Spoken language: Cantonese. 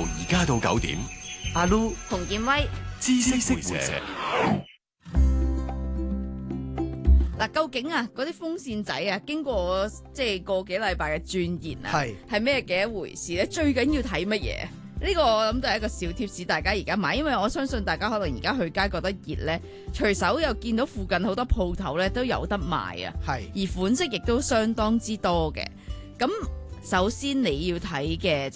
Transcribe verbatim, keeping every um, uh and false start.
而家到九點，阿 Lu、 洪建威， 知識會社。 嗱，究竟啊嗰啲風扇仔啊，經過即係個幾禮拜嘅鑽研啊， 係係咩嘅一回事咧？最緊要睇乜嘢？呢個我諗都係一個小貼士，大家而家買，因為我相信大家可能而家去街覺得熱咧，隨手又見到附近好多鋪頭咧都有得賣啊， 係而款式亦都相當之多嘅。咁首先你要睇嘅